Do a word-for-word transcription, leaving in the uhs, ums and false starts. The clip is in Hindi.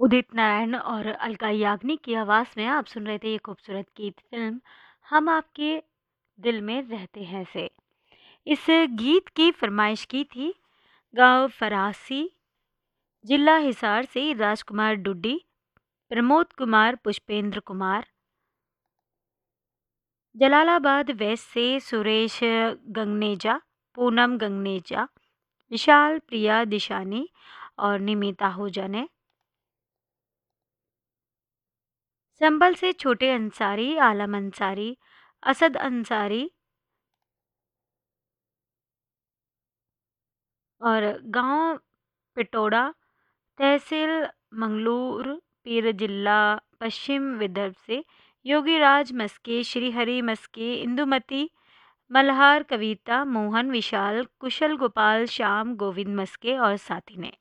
उदित नारायण और अलका याग्निक की आवाज़ में आप सुन रहे थे ये खूबसूरत गीत फिल्म हम आपके दिल में रहते हैं से। इस गीत की फरमाइश की थी गांव फरासी, जिला हिसार से राजकुमार डुड्डी, प्रमोद कुमार, पुष्पेंद्र कुमार, जलालाबाद वेस्ट से सुरेश गंगनेजा, पूनम गंगनेजा, विशाल प्रिया दिशानी और निमिता आहूजा ने। संभल से छोटे अंसारी, आलम अंसारी, असद अंसारी और गांव पिटोड़ा, तहसील मंगलूर, पीर जिला पश्चिम विदर्भ से योगीराज मस्के, श्रीहरि मस्के, इंदुमती मल्हार, कविता मोहन, विशाल, कुशल गोपाल, श्याम गोविंद मस्के और साथी ने।